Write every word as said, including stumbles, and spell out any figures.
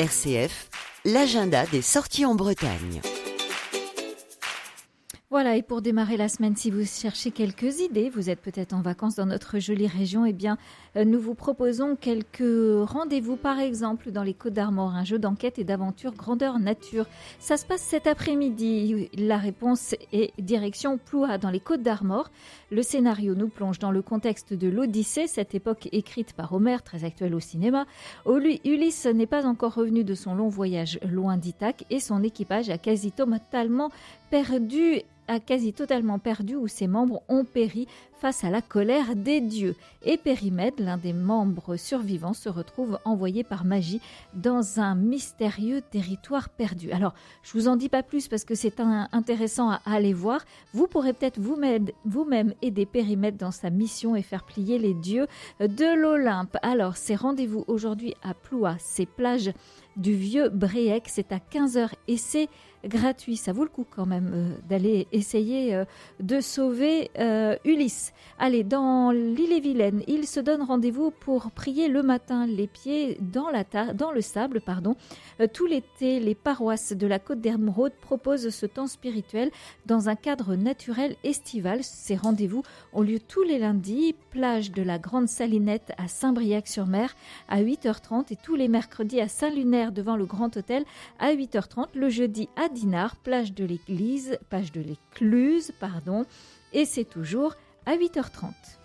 R C F, l'agenda des sorties en Bretagne. Voilà, et pour démarrer la semaine, si vous cherchez quelques idées, vous êtes peut-être en vacances dans notre jolie région, eh bien, nous vous proposons quelques rendez-vous, par exemple, dans les Côtes-d'Armor, un jeu d'enquête et d'aventure grandeur nature. Ça se passe cet après-midi. La réponse est direction Ploua, dans les Côtes-d'Armor. Le scénario nous plonge dans le contexte de l'Odyssée, cette époque écrite par Homère, très actuelle au cinéma. Ulysse n'est pas encore revenu de son long voyage loin d'Ithaque et son équipage a quasi totalement perdu a quasi totalement perdu où ses membres ont péri face à la colère des dieux. Et Périmède, l'un des membres survivants, se retrouve envoyé par magie dans un mystérieux territoire perdu. Alors, je vous en dis pas plus parce que c'est un, intéressant à, à aller voir. Vous pourrez peut-être vous-même, vous-même aider Périmède dans sa mission et faire plier les dieux de l'Olympe. Alors, c'est rendez-vous aujourd'hui à Ploua, ces plages du vieux Bréhec, c'est à quinze heures et c'est gratuit. Ça vaut le coup quand même euh, d'aller essayer euh, de sauver euh, Ulysse. Allez, dans l'île-et-Vilaine, il se donne rendez-vous pour prier le matin, les pieds dans, la ta- dans le sable. Pardon. Euh, tout l'été, les paroisses de la Côte d'Emeraude proposent ce temps spirituel dans un cadre naturel estival. Ces rendez-vous ont lieu tous les lundis, plage de la Grande Salinette à Saint-Briac-sur-Mer à huit heures trente et tous les mercredis à Saint-Lunaire devant le Grand Hôtel à huit heures trente, le jeudi à Dinard, plage de l'Église, plage de l'Écluse, pardon, et c'est toujours à huit heures trente.